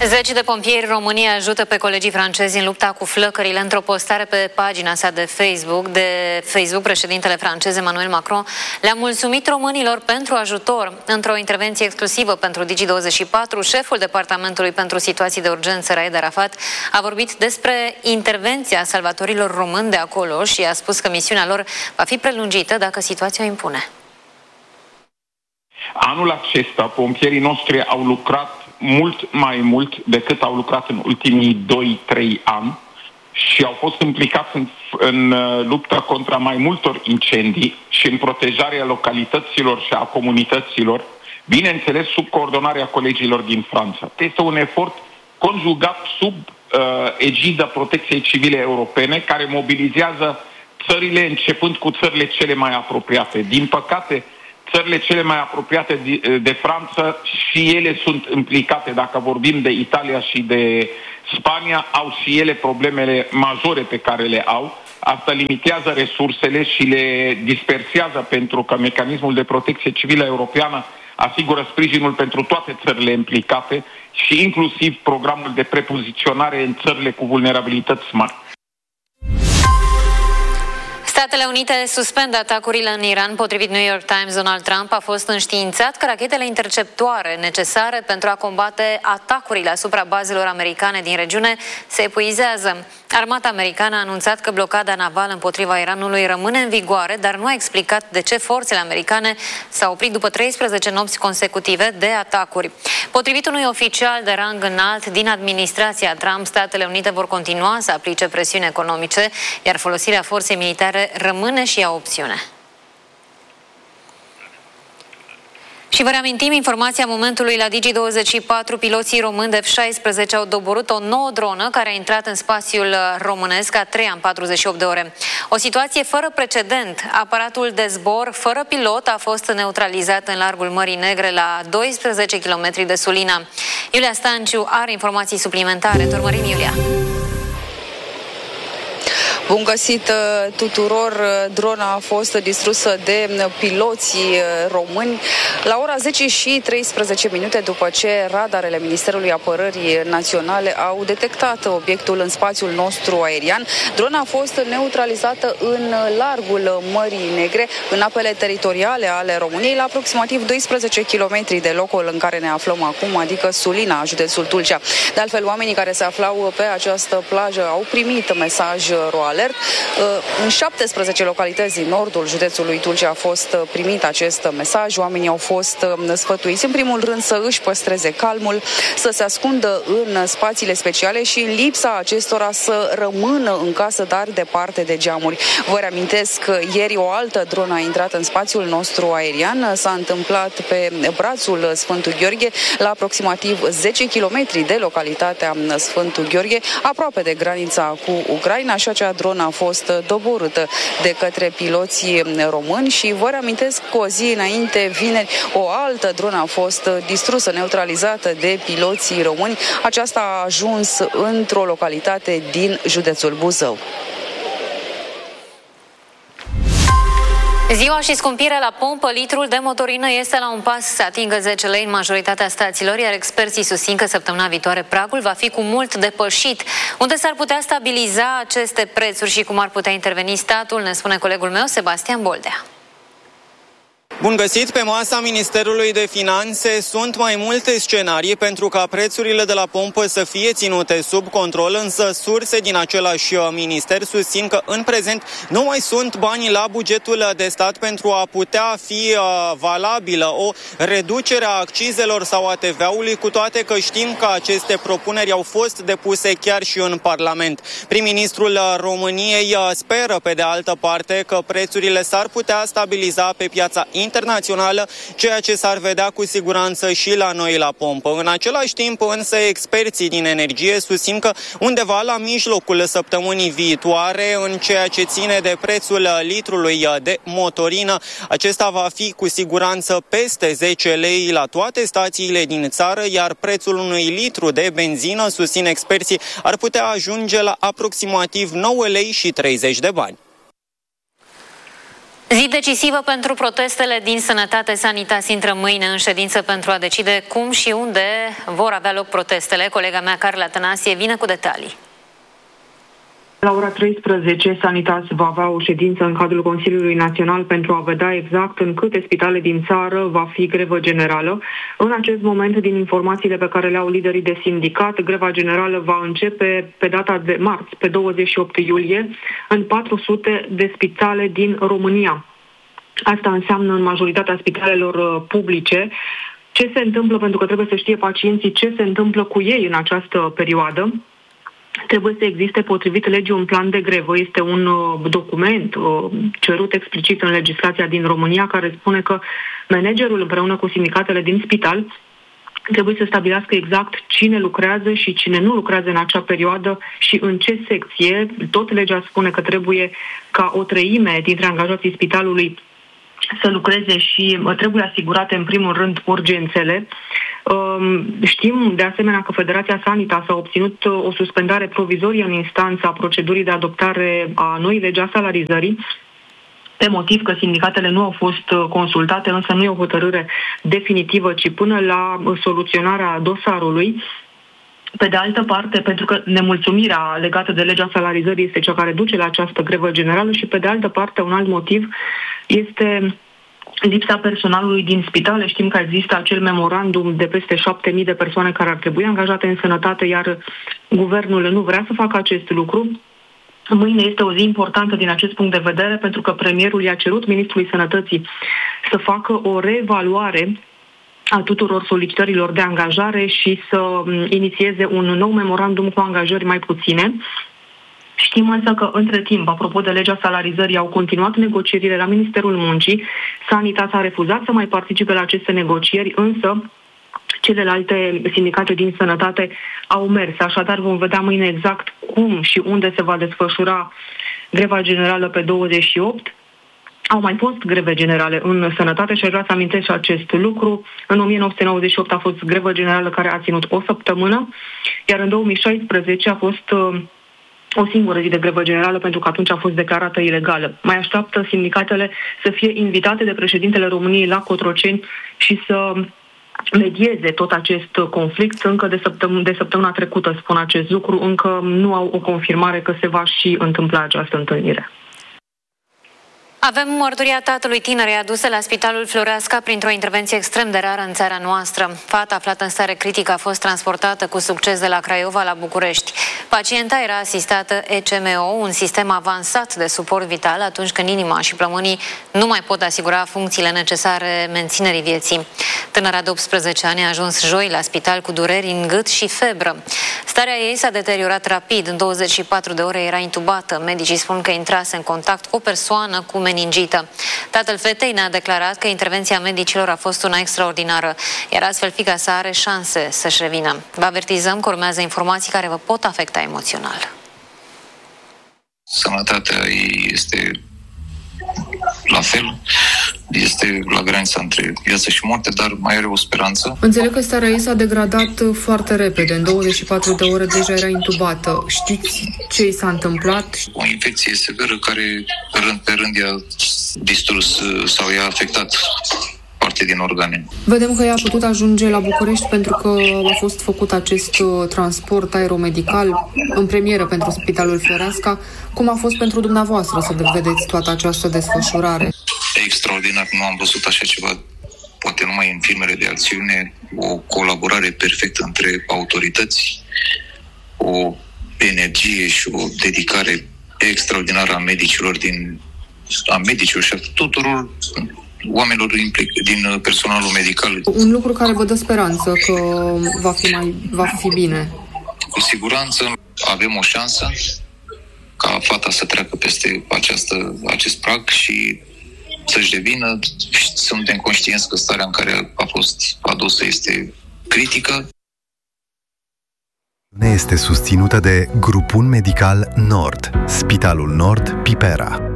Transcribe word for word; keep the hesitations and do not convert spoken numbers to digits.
Zeci de pompieri români ajută pe colegii francezi în lupta cu flăcările. Într-o postare pe pagina sa de Facebook, de Facebook, președintele francez Emmanuel Macron le-a mulțumit românilor pentru ajutor. Într-o intervenție exclusivă pentru Digi douăzeci și patru, șeful Departamentului pentru Situații de Urgență, Raed Arafat, a vorbit despre intervenția salvatorilor români de acolo și a spus că misiunea lor va fi prelungită dacă situația o impune. Anul acesta, pompierii noștri au lucrat mult mai mult decât au lucrat în ultimii doi trei ani și au fost implicați în, în lupta contra mai multor incendii și în protejarea localităților și a comunităților, bineînțeles sub coordonarea colegilor din Franța. Este un efort conjugat sub uh, egida Protecției Civile Europene, care mobilizează țările începând cu țările cele mai apropiate. Din păcate, țările cele mai apropiate de, de Franța și ele sunt implicate. Dacă vorbim de Italia și de Spania, au și ele problemele majore pe care le au. Asta limitează resursele și le dispersează, pentru că mecanismul de protecție civilă europeană asigură sprijinul pentru toate țările implicate și inclusiv programul de prepoziționare în țările cu vulnerabilități mari. Statele Unite suspendă atacurile în Iran. Potrivit New York Times, Donald Trump a fost înștiințat că rachetele interceptoare necesare pentru a combate atacurile asupra bazelor americane din regiune se epuizează. Armata americană a anunțat că blocada navală împotriva Iranului rămâne în vigoare, dar nu a explicat de ce forțele americane s-au oprit după treisprezece nopți consecutive de atacuri. Potrivit unui oficial de rang înalt din administrația Trump, Statele Unite vor continua să aplice presiuni economice, iar folosirea forței militare rămâne și ea opțiune. Și vă reamintim informația momentului la Digi douăzeci și patru. Piloții români de F șaisprezece au doborât o nouă dronă care a intrat în spațiul românesc a treia în patruzeci și opt de ore. O situație fără precedent. Aparatul de zbor fără pilot a fost neutralizat în largul Mării Negre la doisprezece kilometri de Sulina. Iulia Stanciu are informații suplimentare. Te urmărim, Iulia. Bun găsit tuturor! Drona a fost distrusă de piloții români la ora zece și treisprezece minute după ce radarele Ministerului Apărării Naționale au detectat obiectul în spațiul nostru aerian. Drona a fost neutralizată în largul Mării Negre, în apele teritoriale ale României, la aproximativ doisprezece kilometri de locul în care ne aflăm acum, adică Sulina, județul Tulcea. De altfel, oamenii care se aflau pe această plajă au primit mesaj RoAlert. În șaptesprezece localități din nordul județului Tulcea a fost primit acest mesaj. Oamenii au fost sfătuiți în primul rând să își păstreze calmul, să se ascundă în spațiile speciale și în lipsa acestora să rămână în casă, dar departe de geamuri. Vă reamintesc că ieri o altă dronă a intrat în spațiul nostru aerian. S-a întâmplat pe brațul Sfântul Gheorghe, la aproximativ zece kilometri de localitatea Sfântul Gheorghe, aproape de granița cu Ucraina, și acea dronă a fost doborâtă de către piloții români. Și vă reamintesc că o zi înainte, vineri, o altă dronă a fost distrusă, neutralizată de piloții români. Aceasta a ajuns într-o localitate din județul Buzău. Ziua și scumpirea la pompă, litrul de motorină este la un pas să atingă zece lei în majoritatea stațiilor, iar experții susțin că săptămâna viitoare pragul va fi cu mult depășit. Unde s-ar putea stabiliza aceste prețuri și cum ar putea interveni statul, ne spune colegul meu Sebastian Boldea. Bun găsit! Pe masa Ministerului de Finanțe sunt mai multe scenarii pentru ca prețurile de la pompă să fie ținute sub control, însă surse din același minister susțin că în prezent nu mai sunt bani la bugetul de stat pentru a putea fi valabilă o reducere a accizelor sau a T V-ului, cu toate că știm că aceste propuneri au fost depuse chiar și în Parlament. Prim-ministrul României speră, pe de altă parte, că prețurile s-ar putea stabiliza pe piața internațională, ceea ce s-ar vedea cu siguranță și la noi la pompă. În același timp, însă, experții din energie susțin că undeva la mijlocul săptămânii viitoare, în ceea ce ține de prețul litrului de motorină, acesta va fi cu siguranță peste zece lei la toate stațiile din țară, iar prețul unui litru de benzină, susțin experții, ar putea ajunge la aproximativ nouă lei și treizeci de bani. Zi decisivă pentru protestele din sănătate. Sanitas intră mâine în ședință pentru a decide cum și unde vor avea loc protestele. Colega mea, Carla Tănasie, vine cu detalii. La ora treisprezece, Sanitas va avea o ședință în cadrul Consiliului Național pentru a vedea exact în câte spitale din țară va fi grevă generală. În acest moment, din informațiile pe care le au liderii de sindicat, greva generală va începe pe data de marți, pe douăzeci și opt iulie, în patru sute de spitale din România. Asta înseamnă în majoritatea spitalelor publice. Ce se întâmplă, pentru că trebuie să știe pacienții ce se întâmplă cu ei în această perioadă. Trebuie să existe, potrivit legii, un plan de grevă. Este un uh, document uh, cerut explicit în legislația din România, care spune că managerul împreună cu sindicatele din spital trebuie să stabilească exact cine lucrează și cine nu lucrează în acea perioadă și în ce secție. Tot legea spune că trebuie ca o treime dintre angajații spitalului să lucreze și uh, trebuie asigurate în primul rând urgențele. Știm de asemenea că Federația Sanitas a obținut o suspendare provizorie în instanța procedurii de adoptare a noii legi a salarizării, pe motiv că sindicatele nu au fost consultate, însă nu e o hotărâre definitivă, ci până la soluționarea dosarului. Pe de altă parte, pentru că nemulțumirea legată de legea salarizării este cea care duce la această grevă generală, și pe de altă parte un alt motiv este lipsa personalului din spitale. Știm că există acel memorandum de peste șapte mii de persoane care ar trebui angajate în sănătate, iar guvernul nu vrea să facă acest lucru. Mâine este o zi importantă din acest punct de vedere, pentru că premierul i-a cerut ministrului Sănătății să facă o reevaluare a tuturor solicitărilor de angajare și să inițieze un nou memorandum cu angajări mai puține. Știm însă că, între timp, apropo de legea salarizării, au continuat negocierile la Ministerul Muncii. Sanitas a refuzat să mai participe la aceste negocieri, însă celelalte sindicate din sănătate au mers. Așadar, vom vedea mâine exact cum și unde se va desfășura greva generală pe douăzeci și opt. Au mai fost greve generale în sănătate și aș vrea să amintesc și acest lucru. În o mie nouă sute nouăzeci și opt a fost grevă generală care a ținut o săptămână, iar în două mii șaisprezece a fost o singură zi de grevă generală, pentru că atunci a fost declarată ilegală. Mai așteaptă sindicatele să fie invitate de președintele României la Cotroceni și să medieze tot acest conflict. Încă de, săptăm- de săptămâna trecută spun acest lucru, încă nu au o confirmare că se va și întâmpla această întâlnire. Avem mărturia tatălui tinerei aduse la Spitalul Floreasca printr-o intervenție extrem de rară în țara noastră. Fata, aflată în stare critică, a fost transportată cu succes de la Craiova la București. Pacienta era asistată E C M O, un sistem avansat de suport vital atunci când inima și plămânii nu mai pot asigura funcțiile necesare menținerii vieții. Tânăra de optsprezece ani a ajuns joi la spital cu dureri în gât și febră. Starea ei s-a deteriorat rapid. În douăzeci și patru de ore era intubată. Medicii spun că intrase în contact cu o persoană cu meningită. Tatăl fetei ne-a declarat că intervenția medicilor a fost una extraordinară, iar astfel fiica sa are șanse să-și revină. Vă avertizăm că urmează informații care vă pot afecta emoțional. Sănătatea ei este la fel, este la granița între viață și moarte, dar mai are o speranță. Înțeleg că starea ei s-a degradat foarte repede, în douăzeci și patru de ore deja era intubată. Știți ce i s-a întâmplat? O infecție severă care rând pe rând i-a distrus sau i-a afectat parte din organe. Vedem că ea a putut ajunge la București pentru că a fost făcut acest transport aeromedical în premieră pentru Spitalul Floreasca. Cum a fost pentru dumneavoastră să vedeți toată această desfășurare? Extraordinar, nu am văzut așa ceva, poate numai în filmele de acțiune, o colaborare perfectă între autorități, o energie și o dedicare extraordinară a medicilor din a medicilor și a tuturor oamenilor din personalul medical. Un lucru care vă dă speranță că va fi, mai, va fi bine. Cu siguranță avem o șansă ca fata să treacă peste această, acest prag și să-și revină. Suntem conștienți că starea în care a fost adusă este critică. Ne este susținută de Grupul Medical Nord, Spitalul Nord Pipera.